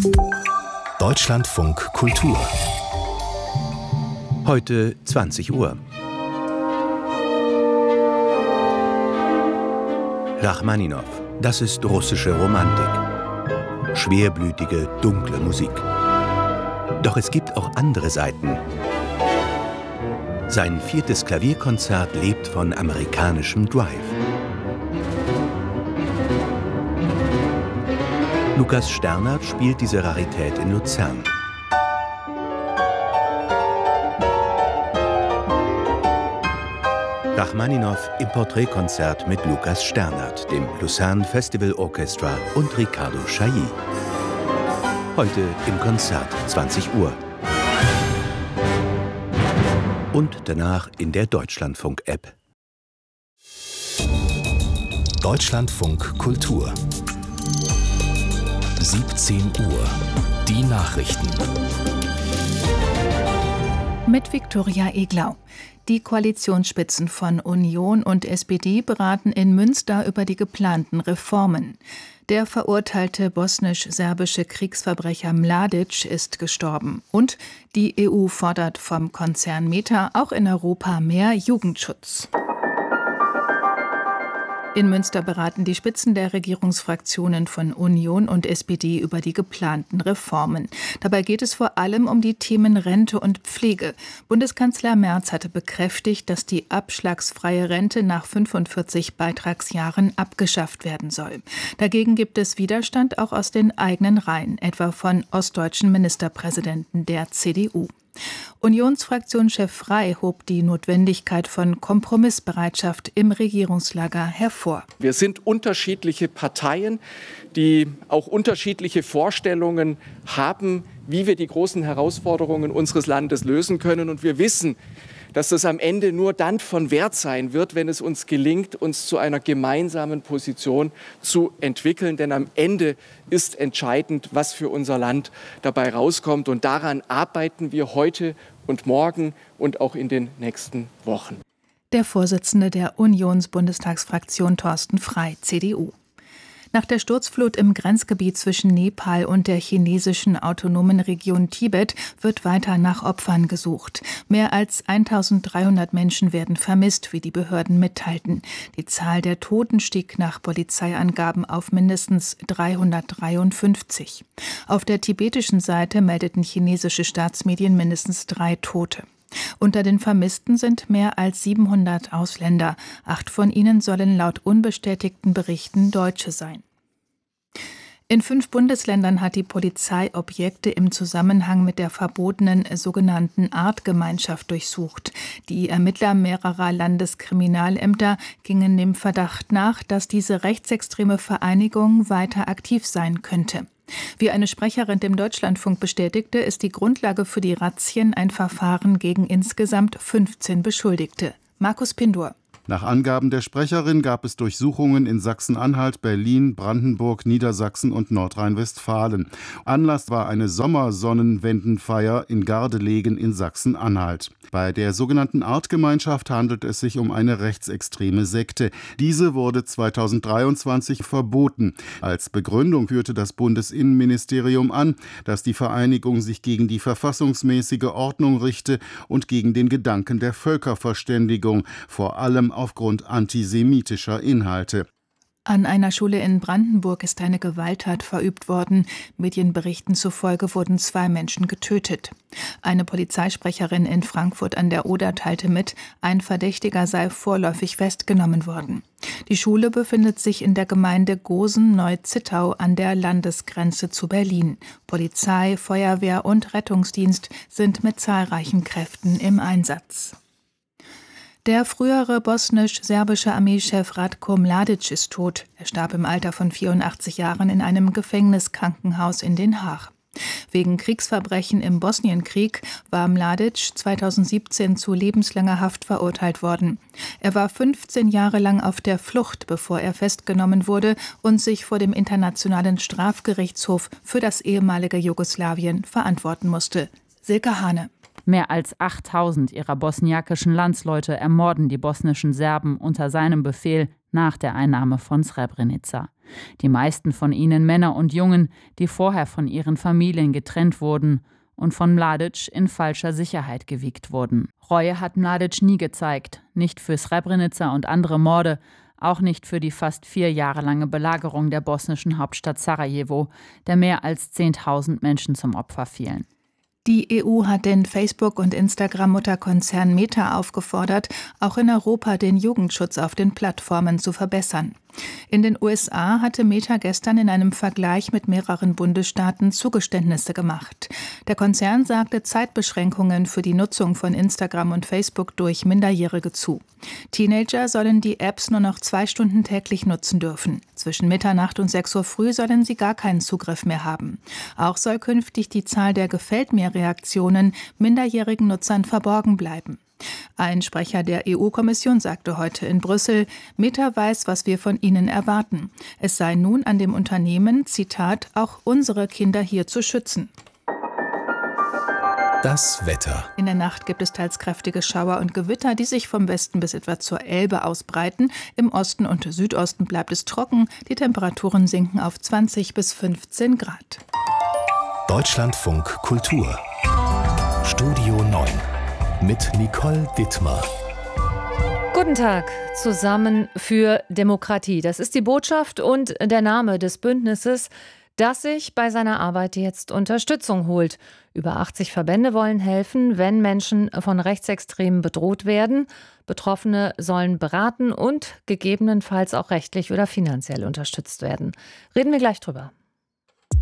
Deutschlandfunk Kultur. Heute 20 Uhr. Rachmaninow, das ist russische Romantik. Schwerblütige, dunkle Musik. Doch es gibt auch andere Seiten. Sein 4. Klavierkonzert lebt von amerikanischem Drive. Lukas Sternert spielt diese Rarität in Luzern. Rachmaninow im Porträtkonzert mit Lukas Sternert, dem Lucerne Festival Orchestra und Riccardo Chailly. Heute im Konzert 20 Uhr. Und danach in der Deutschlandfunk-App. Deutschlandfunk Kultur. 17 Uhr. Die Nachrichten. Mit Viktoria Eglau. Die Koalitionsspitzen von Union und SPD beraten in Münster über die geplanten Reformen. Der verurteilte bosnisch-serbische Kriegsverbrecher Mladic ist gestorben. Und die EU fordert vom Konzern Meta auch in Europa mehr Jugendschutz. In Münster beraten die Spitzen der Regierungsfraktionen von Union und SPD über die geplanten Reformen. Dabei geht es vor allem um die Themen Rente und Pflege. Bundeskanzler Merz hatte bekräftigt, dass die abschlagsfreie Rente nach 45 Beitragsjahren abgeschafft werden soll. Dagegen gibt es Widerstand auch aus den eigenen Reihen, etwa von ostdeutschen Ministerpräsidenten der CDU. Unionsfraktionschef Frey hob die Notwendigkeit von Kompromissbereitschaft im Regierungslager hervor. Wir sind unterschiedliche Parteien, die auch unterschiedliche Vorstellungen haben, wie wir die großen Herausforderungen unseres Landes lösen können. Und wir wissen, dass das am Ende nur dann von Wert sein wird, wenn es uns gelingt, uns zu einer gemeinsamen Position zu entwickeln. Denn am Ende ist entscheidend, was für unser Land dabei rauskommt. Und daran arbeiten wir heute und morgen und auch in den nächsten Wochen. Der Vorsitzende der Unionsbundestagsfraktion Thorsten Frey, CDU. Nach der Sturzflut im Grenzgebiet zwischen Nepal und der chinesischen autonomen Region Tibet wird weiter nach Opfern gesucht. Mehr als 1300 Menschen werden vermisst, wie die Behörden mitteilten. Die Zahl der Toten stieg nach Polizeiangaben auf mindestens 353. Auf der tibetischen Seite meldeten chinesische Staatsmedien mindestens 3 Tote. Unter den Vermissten sind mehr als 700 Ausländer. 8 von ihnen sollen laut unbestätigten Berichten Deutsche sein. In 5 Bundesländern hat die Polizei Objekte im Zusammenhang mit der verbotenen sogenannten Artgemeinschaft durchsucht. Die Ermittler mehrerer Landeskriminalämter gingen dem Verdacht nach, dass diese rechtsextreme Vereinigung weiter aktiv sein könnte. Wie eine Sprecherin dem Deutschlandfunk bestätigte, ist die Grundlage für die Razzien ein Verfahren gegen insgesamt 15 Beschuldigte. Markus Pindur. Nach Angaben der Sprecherin gab es Durchsuchungen in Sachsen-Anhalt, Berlin, Brandenburg, Niedersachsen und Nordrhein-Westfalen. Anlass war eine Sommersonnenwendenfeier in Gardelegen in Sachsen-Anhalt. Bei der sogenannten Artgemeinschaft handelt es sich um eine rechtsextreme Sekte. Diese wurde 2023 verboten. Als Begründung führte das Bundesinnenministerium an, dass die Vereinigung sich gegen die verfassungsmäßige Ordnung richte und gegen den Gedanken der Völkerverständigung, vor allem aufgrund antisemitischer Inhalte. An einer Schule in Brandenburg ist eine Gewalttat verübt worden. Medienberichten zufolge wurden 2 Menschen getötet. Eine Polizeisprecherin in Frankfurt an der Oder teilte mit, ein Verdächtiger sei vorläufig festgenommen worden. Die Schule befindet sich in der Gemeinde Gosen-Neu-Zittau an der Landesgrenze zu Berlin. Polizei, Feuerwehr und Rettungsdienst sind mit zahlreichen Kräften im Einsatz. Der frühere bosnisch-serbische Armeechef Ratko Mladic ist tot. Er starb im Alter von 84 Jahren in einem Gefängniskrankenhaus in Den Haag. Wegen Kriegsverbrechen im Bosnienkrieg war Mladic 2017 zu lebenslanger Haft verurteilt worden. Er war 15 Jahre lang auf der Flucht, bevor er festgenommen wurde und sich vor dem Internationalen Strafgerichtshof für das ehemalige Jugoslawien verantworten musste. Silke Hane. Mehr als 8000 ihrer bosniakischen Landsleute ermorden die bosnischen Serben unter seinem Befehl nach der Einnahme von Srebrenica. Die meisten von ihnen Männer und Jungen, die vorher von ihren Familien getrennt wurden und von Mladic in falscher Sicherheit gewiegt wurden. Reue hat Mladic nie gezeigt, nicht für Srebrenica und andere Morde, auch nicht für die fast 4 Jahre lange Belagerung der bosnischen Hauptstadt Sarajevo, der mehr als 10.000 Menschen zum Opfer fielen. Die EU hat den Facebook- und Instagram-Mutterkonzern Meta aufgefordert, auch in Europa den Jugendschutz auf den Plattformen zu verbessern. In den USA hatte Meta gestern in einem Vergleich mit mehreren Bundesstaaten Zugeständnisse gemacht. Der Konzern sagte Zeitbeschränkungen für die Nutzung von Instagram und Facebook durch Minderjährige zu. Teenager sollen die Apps nur noch 2 Stunden täglich nutzen dürfen. Zwischen Mitternacht und 6 Uhr früh sollen sie gar keinen Zugriff mehr haben. Auch soll künftig die Zahl der Gefällt-mir-Reaktionen minderjährigen Nutzern verborgen bleiben. Ein Sprecher der EU-Kommission sagte heute in Brüssel, Meta weiß, was wir von ihnen erwarten. Es sei nun an dem Unternehmen, Zitat, auch unsere Kinder hier zu schützen. Das Wetter. In der Nacht gibt es teils kräftige Schauer und Gewitter, die sich vom Westen bis etwa zur Elbe ausbreiten. Im Osten und Südosten bleibt es trocken. Die Temperaturen sinken auf 20 bis 15 Grad. Deutschlandfunk Kultur. Studio 9 mit Nicole Dittmar. Guten Tag, zusammen für Demokratie. Das ist die Botschaft und der Name des Bündnisses, das sich bei seiner Arbeit jetzt Unterstützung holt. Über 80 Verbände wollen helfen, wenn Menschen von Rechtsextremen bedroht werden. Betroffene sollen beraten und gegebenenfalls auch rechtlich oder finanziell unterstützt werden. Reden wir gleich drüber.